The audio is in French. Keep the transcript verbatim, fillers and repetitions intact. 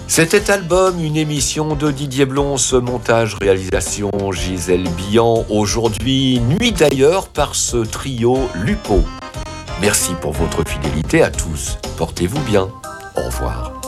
C'était Album, une émission de Didier Blons, montage, réalisation Gisèle Billan. Aujourd'hui, Nuit d'ailleurs par ce trio Lupo. Merci pour votre fidélité à tous. Portez-vous bien. Au revoir.